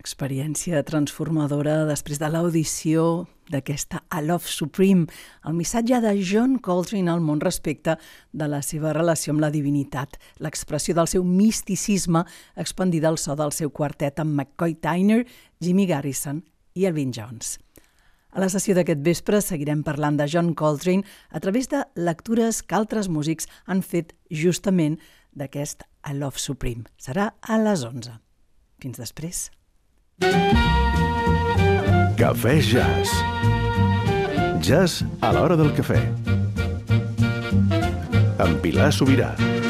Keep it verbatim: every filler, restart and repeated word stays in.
Experiència transformadora després de l'audició d'aquesta A Love Supreme, el missatge de John Coltrane al món respecte de la seva relació amb la divinitat, l'expressió del seu misticisme expandida al so del seu quartet amb McCoy Tyner, Jimmy Garrison i Elvin Jones. A la sessió d'aquest vespre seguirem parlant de John Coltrane a través de lectures que altres músics han fet justament d'aquest A Love Supreme. Serà a les onze. Fins després. Cafè Jazz. Jazz a l'hora del cafè. Amb Pilar Sobirà.